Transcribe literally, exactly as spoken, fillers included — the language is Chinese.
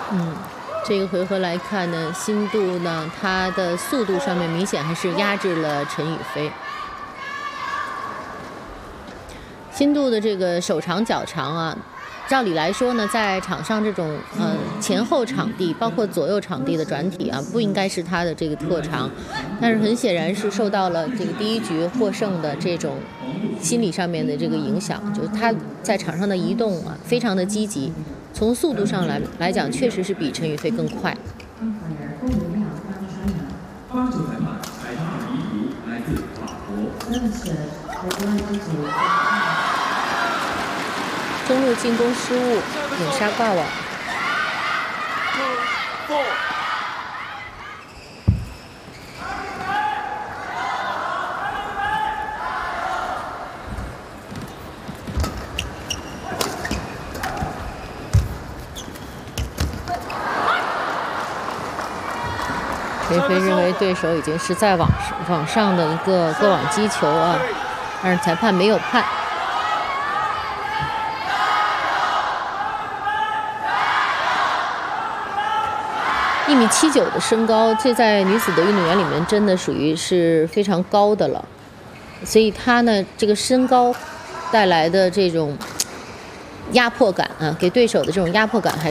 嗯，这个回合来看呢，辛杜呢，他的速度上面明显还是压制了陈雨菲。辛杜的这个手长脚长啊，照理来说呢，在场上这种呃前后场地，包括左右场地的转体啊，不应该是他的这个特长，但是很显然是受到了这个第一局获胜的这种心理上面的这个影响，就是他在场上的移动啊，非常的积极，从速度上来来讲，确实是比陈雨菲更快。 方球裁判裁判遗图来自法国。 中路进攻失误，抹杀挂网。陈雨菲认为对手已经是在网网上的一个过网击球啊，但是裁判没有判。一米七九的身高，这在女子的运动员里面真的属于是非常高的了。所以她呢，这个身高带来的这种压迫感啊，给对手的这种压迫感还。